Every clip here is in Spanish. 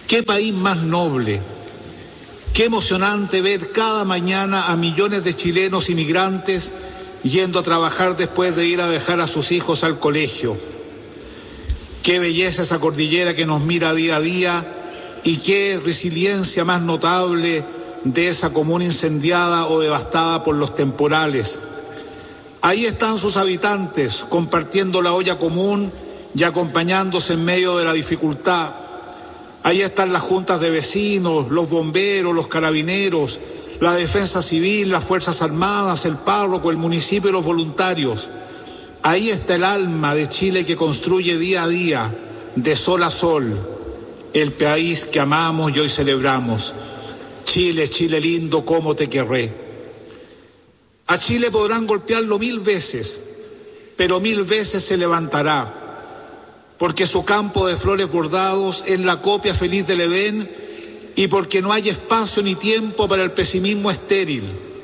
Qué país más noble, qué emocionante ver cada mañana a millones de chilenos inmigrantes yendo a trabajar después de ir a dejar a sus hijos al colegio. Qué belleza esa cordillera que nos mira día a día y qué resiliencia más notable de esa comuna incendiada o devastada por los temporales. Ahí están sus habitantes compartiendo la olla común y acompañándose en medio de la dificultad. Ahí están las juntas de vecinos, los bomberos, los carabineros, la defensa civil, las Fuerzas Armadas, el párroco, el municipio y los voluntarios. Ahí está el alma de Chile que construye día a día, de sol a sol, el país que amamos y hoy celebramos. Chile, Chile lindo, cómo te querré. A Chile podrán golpearlo 1000 veces, pero 1000 veces se levantará, porque su campo de flores bordados es la copia feliz del Edén y porque no hay espacio ni tiempo para el pesimismo estéril.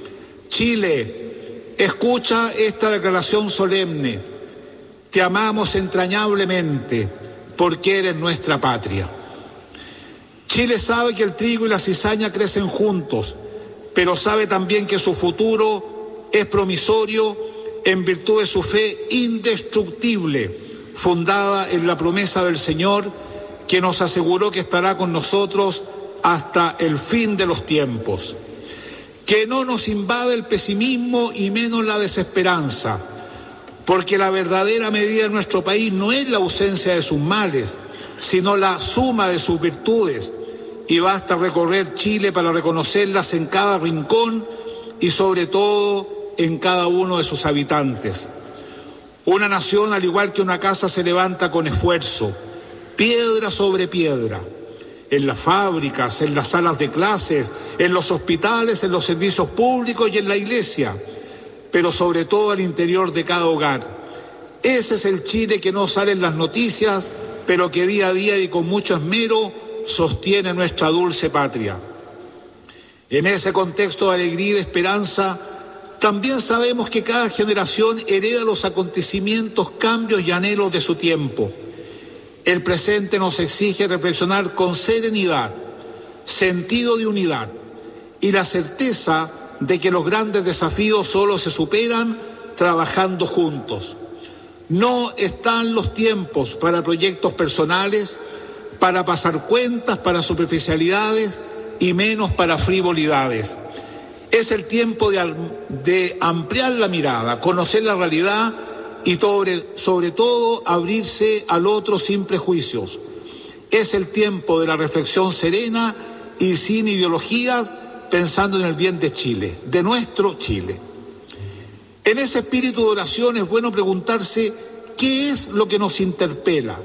Chile, escucha esta declaración solemne. Te amamos entrañablemente porque eres nuestra patria. Chile sabe que el trigo y la cizaña crecen juntos, pero sabe también que su futuro es promisorio en virtud de su fe indestructible, fundada en la promesa del Señor, que nos aseguró que estará con nosotros hasta el fin de los tiempos. Que no nos invade el pesimismo y menos la desesperanza, porque la verdadera medida de nuestro país no es la ausencia de sus males, sino la suma de sus virtudes, y basta recorrer Chile para reconocerlas en cada rincón y sobre todo en cada uno de sus habitantes. Una nación, al igual que una casa, se levanta con esfuerzo, piedra sobre piedra, en las fábricas, en las salas de clases, en los hospitales, en los servicios públicos y en la iglesia, pero sobre todo al interior de cada hogar. Ese es el Chile que no sale en las noticias, pero que día a día y con mucho esmero sostiene nuestra dulce patria. En ese contexto de alegría y de esperanza, también sabemos que cada generación hereda los acontecimientos, cambios y anhelos de su tiempo. El presente nos exige reflexionar con serenidad, sentido de unidad y la certeza de que los grandes desafíos solo se superan trabajando juntos. No están los tiempos para proyectos personales, para pasar cuentas, para superficialidades y menos para frivolidades. Es el tiempo de ampliar la mirada, conocer la realidad y sobre todo abrirse al otro sin prejuicios. Es el tiempo de la reflexión serena y sin ideologías, pensando en el bien de Chile, de nuestro Chile. En ese espíritu de oración es bueno preguntarse qué es lo que nos interpela.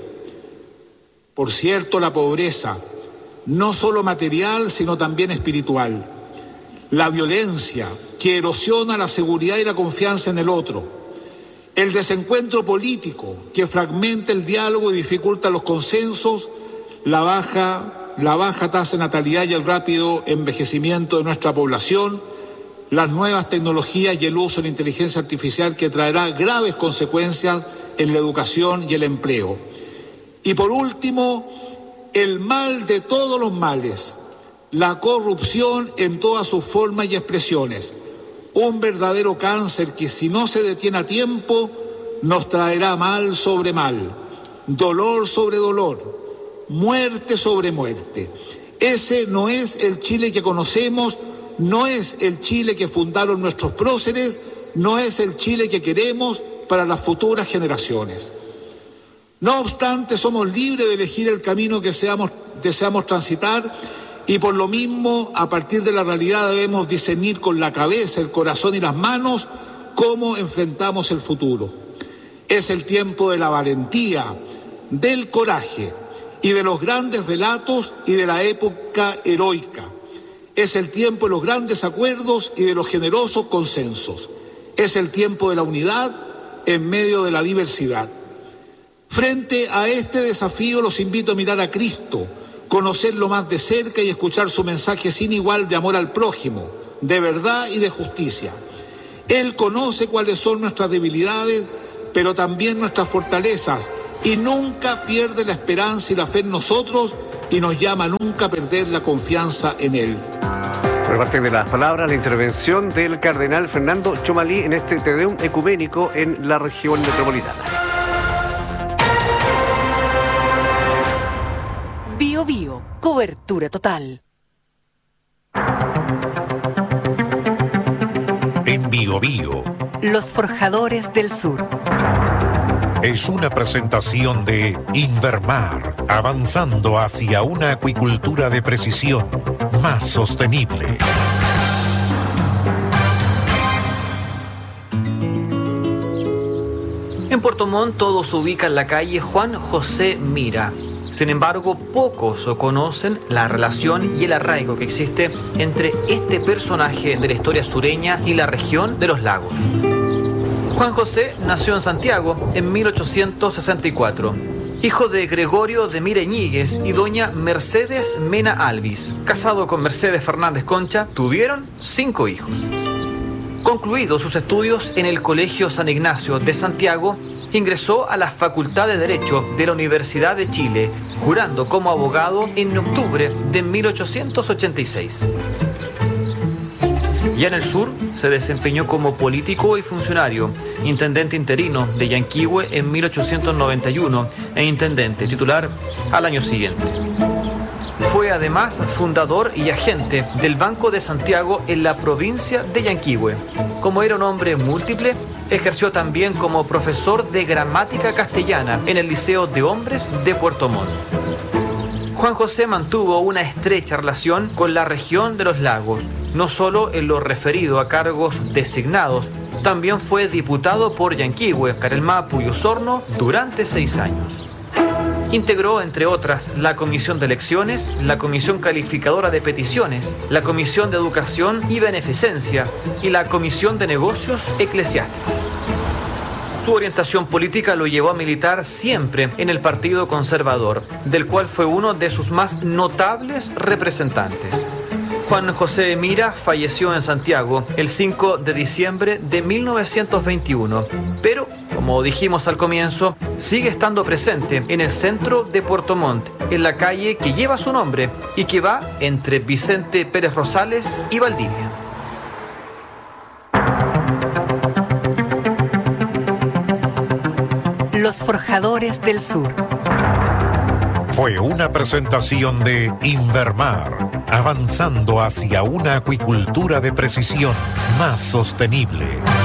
Por cierto, la pobreza, no solo material, sino también espiritual. La violencia, que erosiona la seguridad y la confianza en el otro. El desencuentro político, que fragmenta el diálogo y dificulta los consensos. La baja tasa de natalidad y el rápido envejecimiento de nuestra población. Las nuevas tecnologías y el uso de la inteligencia artificial, que traerá graves consecuencias en la educación y el empleo. Y por último, el mal de todos los males, la corrupción en todas sus formas y expresiones. Un verdadero cáncer que, si no se detiene a tiempo, nos traerá mal sobre mal, dolor sobre dolor, muerte sobre muerte. Ese no es el Chile que conocemos, no es el Chile que fundaron nuestros próceres, no es el Chile que queremos para las futuras generaciones. No obstante, somos libres de elegir el camino que deseamos transitar y por lo mismo, a partir de la realidad, debemos discernir con la cabeza, el corazón y las manos cómo enfrentamos el futuro. Es el tiempo de la valentía, del coraje y de los grandes relatos y de la época heroica. Es el tiempo de los grandes acuerdos y de los generosos consensos. Es el tiempo de la unidad en medio de la diversidad. Frente a este desafío los invito a mirar a Cristo, conocerlo más de cerca y escuchar su mensaje sin igual de amor al prójimo, de verdad y de justicia. Él conoce cuáles son nuestras debilidades, pero también nuestras fortalezas, y nunca pierde la esperanza y la fe en nosotros, y nos llama a nunca perder la confianza en Él. Por parte de las palabras, la intervención del cardenal Fernando Txomalí en este Te Deum ecuménico en la región metropolitana. Bio Bio, cobertura total. En Bio Bio, Los Forjadores del Sur. es una presentación de Invermar, avanzando hacia una acuicultura de precisión más sostenible. En Puerto Montt todo se ubica en la calle Juan José Mira. Sin embargo, pocos conocen la relación y el arraigo que existe entre este personaje de la historia sureña y la región de los lagos. Juan José nació en Santiago en 1864. Hijo de Gregorio de Mira Iñiguez y doña Mercedes Mena Alvis. Casado con Mercedes Fernández Concha, tuvieron 5 hijos. Concluidos sus estudios en el Colegio San Ignacio de Santiago, ingresó a la Facultad de Derecho de la Universidad de Chile, jurando como abogado en octubre de 1886. Ya en el sur se desempeñó como político y funcionario, intendente interino de Yanquihue en 1891 e intendente titular al año siguiente. Fue además fundador y agente del Banco de Santiago en la provincia de Yanquihue. Como era un hombre múltiple, ejerció también como profesor de gramática castellana en el Liceo de Hombres de Puerto Montt. Juan José mantuvo una estrecha relación con la región de los lagos, no solo en lo referido a cargos designados, también fue diputado por Yanquihue, Carelmapu y Osorno durante 6 años. Integró, entre otras, la Comisión de Elecciones, la Comisión Calificadora de Peticiones, la Comisión de Educación y Beneficencia y la Comisión de Negocios Eclesiásticos. Su orientación política lo llevó a militar siempre en el Partido Conservador, del cual fue uno de sus más notables representantes. Juan José Mira falleció en Santiago el 5 de diciembre de 1921, pero, como dijimos al comienzo, sigue estando presente en el centro de Puerto Montt, en la calle que lleva su nombre y que va entre Vicente Pérez Rosales y Valdivia. Los Forjadores del Sur. Fue una presentación de Invermar, avanzando hacia una acuicultura de precisión más sostenible.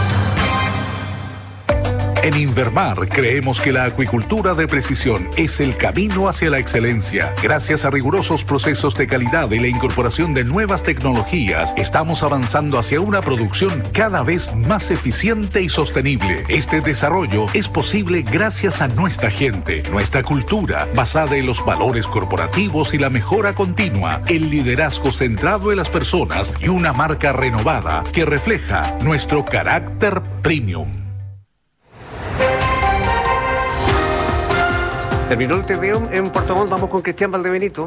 En Invermar creemos que la acuicultura de precisión es el camino hacia la excelencia. Gracias a rigurosos procesos de calidad y la incorporación de nuevas tecnologías, estamos avanzando hacia una producción cada vez más eficiente y sostenible. Este desarrollo es posible gracias a nuestra gente, nuestra cultura, basada en los valores corporativos y la mejora continua, el liderazgo centrado en las personas y una marca renovada que refleja nuestro carácter premium. Terminó el Te Deum en Puerto Montt. Vamos con Cristian Valdebenito.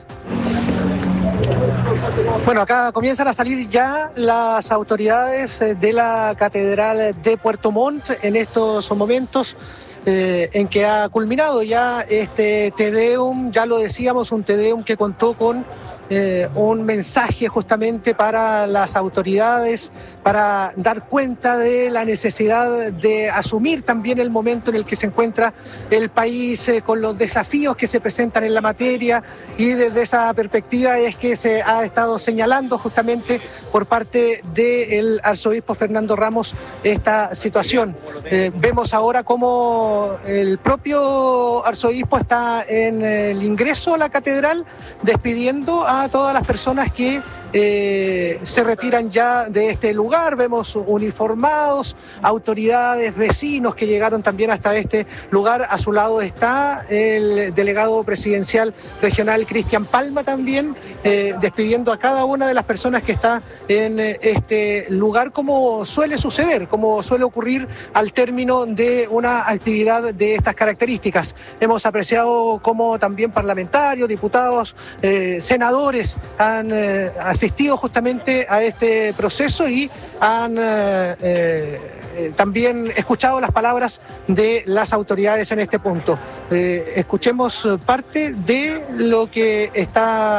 Bueno, acá comienzan a salir ya las autoridades de la Catedral de Puerto Montt en estos momentos en que ha culminado ya este Te Deum. Ya lo decíamos, un Te Deum que contó con un mensaje justamente para las autoridades, para dar cuenta de la necesidad de asumir también el momento en el que se encuentra el país con los desafíos que se presentan en la materia, y desde esa perspectiva es que se ha estado señalando justamente por parte del arzobispo Fernando Ramos esta situación. Vemos ahora cómo el propio arzobispo está en el ingreso a la catedral despidiendo a todas las personas que se retiran ya de este lugar. Vemos uniformados, autoridades, vecinos que llegaron también hasta este lugar. A su lado está el delegado presidencial regional Cristian Palma también, despidiendo a cada una de las personas que está en este lugar, como suele suceder, como suele ocurrir al término de una actividad de estas características. Hemos apreciado cómo también parlamentarios, diputados, senadores han asistido justamente a este proceso y han también escuchado las palabras de las autoridades en este punto. Escuchemos parte de lo que está